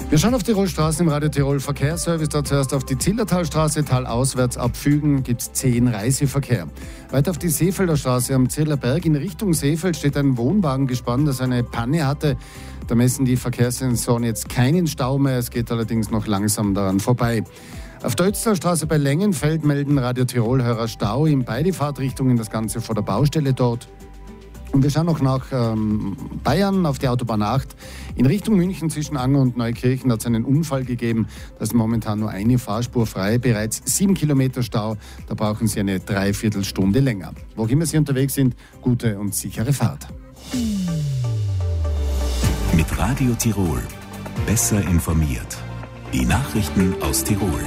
Wir schauen auf Tirolstraßen im Radio Tirol Verkehrsservice. Da zuerst auf die Zillertalstraße, talauswärts abfügen, gibt es 10 Reiseverkehr. Weiter auf die Seefelder Straße am Zillerberg in Richtung Seefeld steht ein Wohnwagen gespannt, das eine Panne hatte. Da messen die Verkehrssensoren jetzt keinen Stau mehr, es geht allerdings noch langsam daran vorbei. Auf der Ötztalstraße bei Längenfeld melden Radio Tirol-Hörer Stau in beide Fahrtrichtungen, das Ganze vor der Baustelle dort. Und wir schauen noch nach Bayern auf die Autobahn 8. In Richtung München zwischen Anger und Neukirchen hat es einen Unfall gegeben. Da ist momentan nur eine Fahrspur frei. Bereits 7 Kilometer Stau. Da brauchen Sie eine Dreiviertelstunde länger. Wo immer Sie unterwegs sind, gute und sichere Fahrt. Mit Radio Tirol. Besser informiert. Die Nachrichten aus Tirol.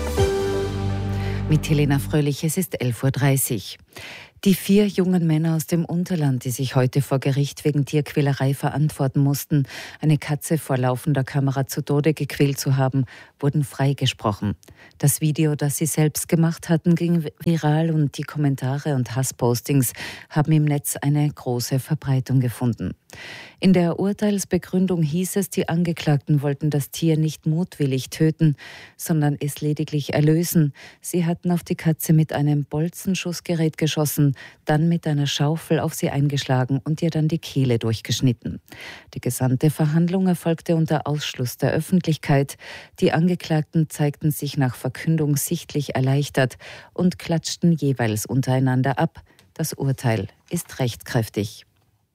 Mit Helena Fröhlich, es ist 11.30 Uhr. Die 4 jungen Männer aus dem Unterland, die sich heute vor Gericht wegen Tierquälerei verantworten mussten, eine Katze vor laufender Kamera zu Tode gequält zu haben, wurden freigesprochen. Das Video, das sie selbst gemacht hatten, ging viral und die Kommentare und Hasspostings haben im Netz eine große Verbreitung gefunden. In der Urteilsbegründung hieß es, die Angeklagten wollten das Tier nicht mutwillig töten, sondern es lediglich erlösen. Sie hatten auf die Katze mit einem Bolzenschussgerät geschossen, dann mit einer Schaufel auf sie eingeschlagen und ihr dann die Kehle durchgeschnitten. Die gesamte Verhandlung erfolgte unter Ausschluss der Öffentlichkeit. Die Angeklagten zeigten sich nach Verkündung sichtlich erleichtert und klatschten jeweils untereinander ab. Das Urteil ist rechtskräftig.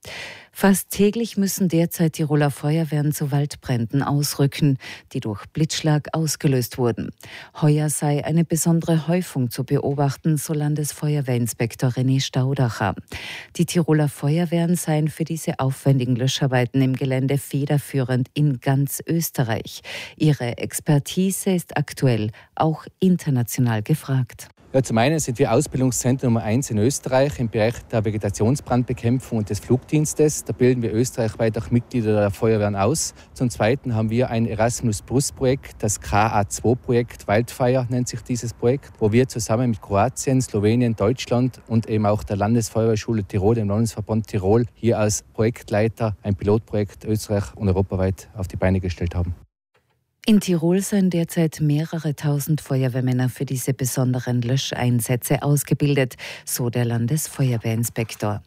Fast täglich müssen derzeit Tiroler Feuerwehren zu Waldbränden ausrücken, die durch Blitzschlag ausgelöst wurden. Heuer sei eine besondere Häufung zu beobachten, so Landesfeuerwehrinspektor René Staudacher. Die Tiroler Feuerwehren seien für diese aufwendigen Löscharbeiten im Gelände federführend in ganz Österreich. Ihre Expertise ist aktuell auch international gefragt. Ja, zum einen sind wir Ausbildungszentrum Nummer 1 in Österreich im Bereich der Vegetationsbrandbekämpfung und des Flugdienstes. Da bilden wir österreichweit auch Mitglieder der Feuerwehren aus. Zum Zweiten haben wir ein Erasmus-Plus-Projekt, das KA2-Projekt, Wildfire nennt sich dieses Projekt, wo wir zusammen mit Kroatien, Slowenien, Deutschland und eben auch der Landesfeuerwehrschule Tirol, dem Landesverband Tirol, hier als Projektleiter ein Pilotprojekt Österreich und europaweit auf die Beine gestellt haben. In Tirol seien derzeit mehrere tausend Feuerwehrmänner für diese besonderen Löscheinsätze ausgebildet, so der Landesfeuerwehrinspektor.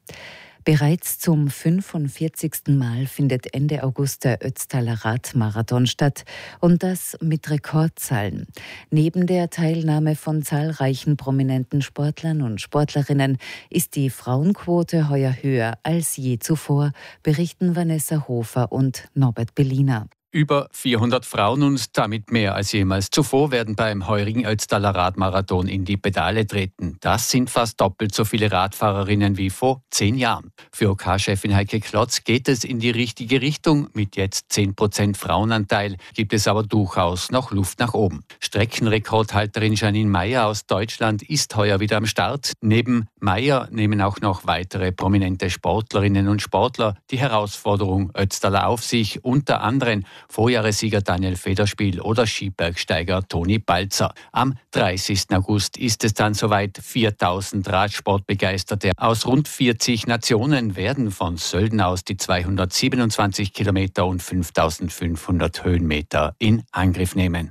Bereits zum 45. Mal findet Ende August der Ötztaler Radmarathon statt und das mit Rekordzahlen. Neben der Teilnahme von zahlreichen prominenten Sportlern und Sportlerinnen ist die Frauenquote heuer höher als je zuvor, berichten Vanessa Hofer und Norbert Belliner. Über 400 Frauen und damit mehr als jemals zuvor werden beim heurigen Ötztaler Radmarathon in die Pedale treten. Das sind fast doppelt so viele Radfahrerinnen wie vor 10 Jahren. Für OK-Chefin Heike Klotz geht es in die richtige Richtung. Mit jetzt 10% Frauenanteil gibt es aber durchaus noch Luft nach oben. Streckenrekordhalterin Janine Meyer aus Deutschland ist heuer wieder am Start. Neben Meyer nehmen auch noch weitere prominente Sportlerinnen und Sportler die Herausforderung Ötztaler auf sich, unter anderem Vorjahressieger Daniel Federspiel oder Skibergsteiger Toni Balzer. Am 30. August ist es dann soweit. 4000 Radsportbegeisterte aus rund 40 Nationen werden von Sölden aus die 227 Kilometer und 5500 Höhenmeter in Angriff nehmen.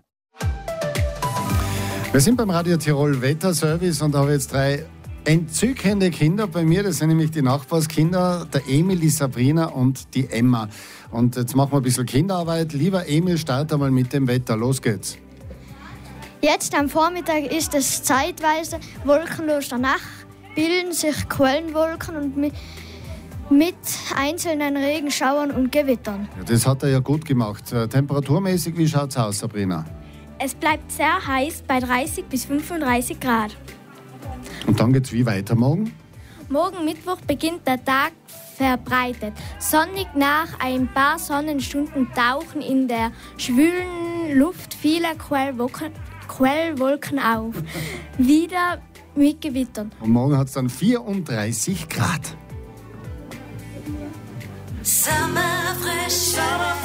Wir sind beim Radio Tirol Wetterservice und da habe jetzt 3 entzückende Kinder bei mir. Das sind nämlich die Nachbarskinder, der Emil, die Sabrina und die Emma. Und jetzt machen wir ein bisschen Kinderarbeit. Lieber Emil, starte mal mit dem Wetter. Los geht's. Jetzt am Vormittag ist es zeitweise wolkenlos. Danach bilden sich Quellenwolken und mit einzelnen Regenschauern und Gewittern. Ja, das hat er ja gut gemacht. Temperaturmäßig, wie schaut's aus, Sabrina? Es bleibt sehr heiß bei 30 bis 35 Grad. Und dann geht's wie weiter morgen? Morgen Mittwoch beginnt der Tag verbreitet. Sonnig, nach ein paar Sonnenstunden tauchen in der schwülen Luft viele Quellwolken auf. Wieder mit Gewittern. Und morgen hat es dann 34 Grad. Sommerfrische.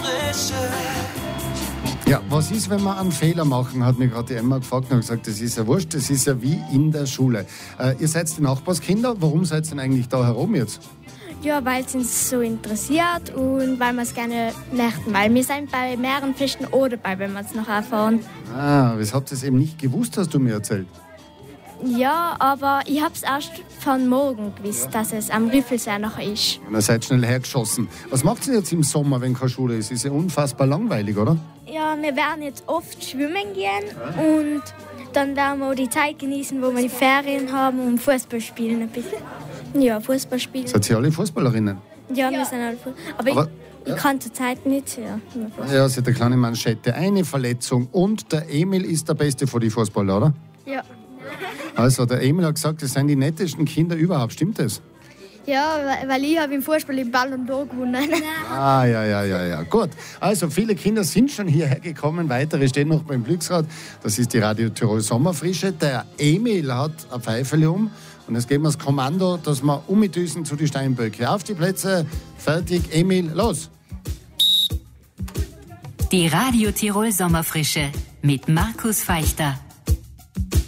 Ja, was ist, wenn wir einen Fehler machen, hat mir gerade die Emma gefragt und hat gesagt, das ist ja wurscht, das ist ja wie in der Schule. Ihr seid die Nachbarskinder, warum seid ihr denn eigentlich da herum jetzt? Ja, weil es uns so interessiert und weil wir es gerne möchten. Weil wir sind bei mehreren Festen auch dabei, wenn wir es noch erfahren. Ah, was habt ihr es eben nicht gewusst, hast du mir erzählt? Ja, aber ich habe es erst von morgen gewusst, dass es am Riffelsee noch ist. Und ihr seid schnell hergeschossen. Was macht ihr jetzt im Sommer, wenn keine Schule ist? Ist ja unfassbar langweilig, oder? Ja, wir werden jetzt oft schwimmen gehen und dann werden wir auch die Zeit genießen, wo wir die Ferien haben und Fußball spielen ein bisschen. Ja, Fußball spielen. Seid ihr alle Fußballerinnen? Ja, wir sind alle Fußball. Aber ich kann zur Zeit nicht. Ja, sie hat eine kleine Manschette, eine Verletzung und der Emil ist der Beste von den Fußballern, oder? Ja. Also, der Emil hat gesagt, das sind die nettesten Kinder überhaupt. Stimmt das? Ja, weil ich habe im Fußball im Ballon d'Or gewonnen. Ah, ja. Gut. Also, viele Kinder sind schon hierher gekommen. Weitere stehen noch beim Glücksrad. Das ist die Radio Tirol Sommerfrische. Der Emil hat ein Pfeifeli um. Und jetzt geben wir das Kommando, dass wir umdüsen zu den Steinböcke. Auf die Plätze, fertig, Emil, los! Die Radio Tirol Sommerfrische mit Markus Feichter.